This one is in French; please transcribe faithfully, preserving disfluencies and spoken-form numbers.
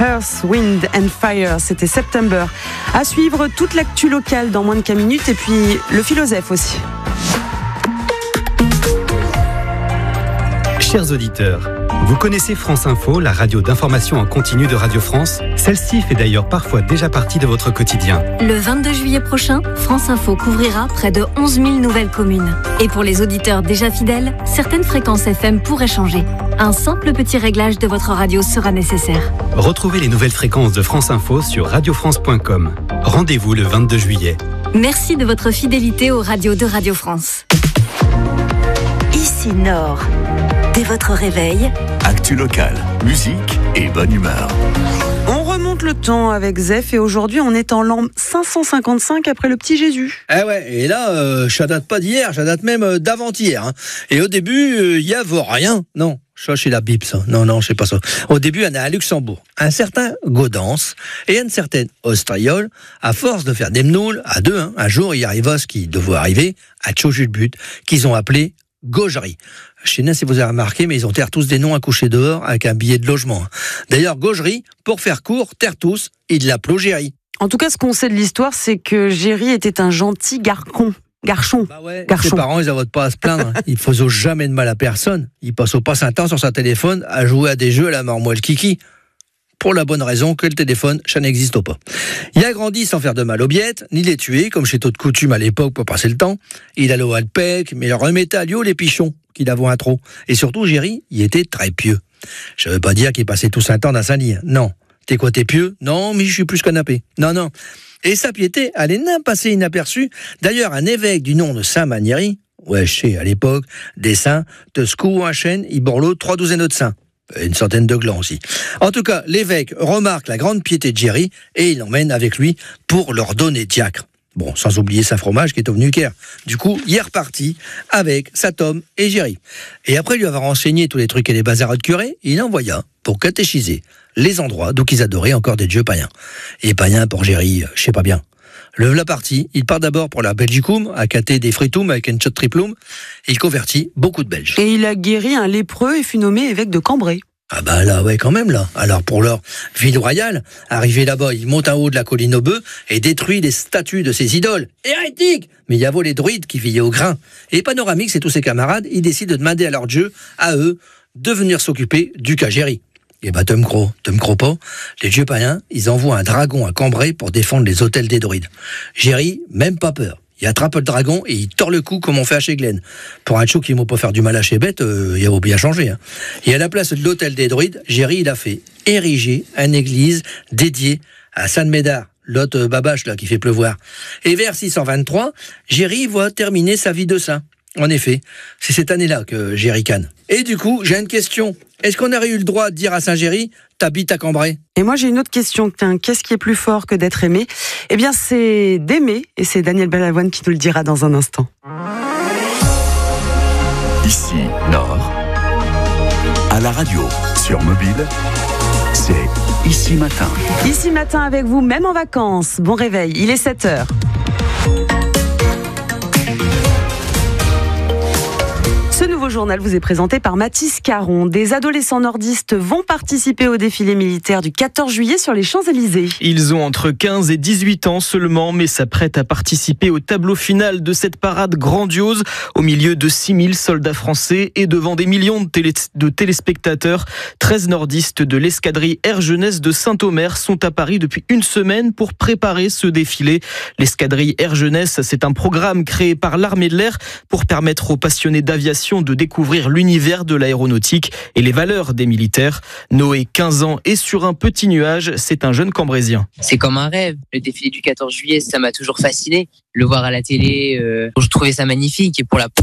Earth, Wind and Fire, c'était September. À suivre toute l'actu locale dans moins de quinze minutes et puis le philosophe aussi. Chers auditeurs, vous connaissez France Info, la radio d'information en continu de Radio France? Celle-ci fait d'ailleurs parfois déjà partie de votre quotidien. Le vingt-deux juillet prochain, France Info couvrira près de onze mille nouvelles communes. Et pour les auditeurs déjà fidèles, certaines fréquences F M pourraient changer. Un simple petit réglage de votre radio sera nécessaire. Retrouvez les nouvelles fréquences de France Info sur radio france point com. Rendez-vous le vingt-deux juillet. Merci de votre fidélité aux radios de Radio France. Ici Nord. Dès votre réveil, actu locale, musique et bonne humeur. On remonte le temps avec Zef et aujourd'hui on est en l'an cinq cent cinquante-cinq après le petit Jésus. Eh ouais, et là, euh, ça date pas d'hier, ça date même euh, d'avant-hier. Hein. Et au début, il euh, y avait rien. Non, ça c'est la Bible, ça. Non, non, c'est pas ça. Au début, on est à Luxembourg. Un certain Gaudence et une certaine Austriole, à force de faire des mnoules, à deux, hein, un jour, il arriva ce qui devait arriver, à Tchauju le but, qu'ils ont appelé Gaugerie. Je sais pas si vous avez remarqué, mais ils ont terre tous des noms à coucher dehors avec un billet de logement. D'ailleurs, Gaugerie, pour faire court, terre tous, ils l'appellent Géry. En tout cas, ce qu'on sait de l'histoire, c'est que Géry était un gentil garcon. Garchon. Bah ouais, Garchon. Ses parents, ils n'avaient pas à se plaindre. Ils ne faisaient jamais de mal à personne. Ils passaient pas un temps sur sa téléphone à jouer à des jeux à la marmoille kiki. Pour la bonne raison que le téléphone, ça n'existe pas. Il a grandi sans faire de mal aux biettes, ni les tuer, comme chez toute coutume à l'époque pour passer le temps. Il allait au Alpec, mais il remettait à Lio les pichons, qu'il avait un trop. Et surtout, Géry, il était très pieux. Je ne veux pas dire qu'il passait tout un temps dans sa lit. Non. T'es quoi, t'es pieux? Non, mais je suis plus canapé. Non, non. Et sa piété allait n'importe passer inaperçue. D'ailleurs, un évêque du nom de Saint-Manieri, ouais, je sais, à l'époque, des saints, te secoue un chêne, il borlot trois douzaines de saints. Une centaine de glands aussi. En tout cas, l'évêque remarque la grande piété de Géry et il l'emmène avec lui pour leur donner diacre. Bon, sans oublier sa fromage qui est au Nucaire. Du coup, il est reparti avec sa Tom et Géry. Et après lui avoir renseigné tous les trucs et les bazars de curé, il envoya pour catéchiser les endroits d'où qu'ils adoraient encore des dieux païens. Et païens pour Géry, je sais pas bien. Le voilà parti, il part d'abord pour la Belgicoum, à cater des fritoum avec une shot triplum. Il convertit beaucoup de Belges. Et il a guéri un lépreux et fut nommé évêque de Cambrai. Ah bah là, ouais, quand même, là. Alors, pour leur ville royale, arrivé là-bas, il monte en haut de la colline aux bœufs et détruit les statues de ses idoles. Hérétique! Mais il y avait les druides qui villaient au grain. Et Panoramix et tous ses camarades, ils décident de demander à leur dieu, à eux, de venir s'occuper du cas Géry. Et bah, te me crois, te me crois pas, les dieux païens, ils envoient un dragon à Cambrai pour défendre les hôtels des druides. Géry, même pas peur. Il attrape le dragon et il tord le cou comme on fait à chez Glenn. Pour un chou qui m'a pas faire du mal à chez bête, euh, il a bien changé. Hein. Et à la place de l'hôtel des druides, Géry, il a fait ériger une église dédiée à Saint Médard, l'autre babache là qui fait pleuvoir. Et vers six cent vingt-trois, Géry va terminer sa vie de saint. En effet, c'est cette année-là que Géry canne. Et du coup, j'ai une question. Est-ce qu'on aurait eu le droit de dire à Saint-Géry, t'habites à Cambrai? Et moi, j'ai une autre question. Qu'est-ce qui est plus fort que d'être aimé? Eh bien, c'est d'aimer. Et c'est Daniel Balavoine qui nous le dira dans un instant. Ici, Nord. À la radio, sur mobile, c'est Ici Matin. Ici Matin avec vous, même en vacances. Bon réveil, il est sept heures. Ce nouveau journal vous est présenté par Mathis Caron. Des adolescents nordistes vont participer au défilé militaire du quatorze juillet sur les Champs-Élysées. Ils ont entre quinze et dix-huit ans seulement, mais s'apprêtent à participer au tableau final de cette parade grandiose au milieu de six mille soldats français et devant des millions de, télé- de téléspectateurs. treize nordistes de l'escadrille Air Jeunesse de Saint-Omer sont à Paris depuis une semaine pour préparer ce défilé. L'escadrille Air Jeunesse, c'est un programme créé par l'armée de l'air pour permettre aux passionnés d'aviation de découvrir l'univers de l'aéronautique et les valeurs des militaires. Noé, quinze ans, est sur un petit nuage. C'est un jeune Cambrésien. C'est comme un rêve. Le défilé du quatorze juillet, ça m'a toujours fasciné. Le voir à la télé, euh, je trouvais ça magnifique. Et pour la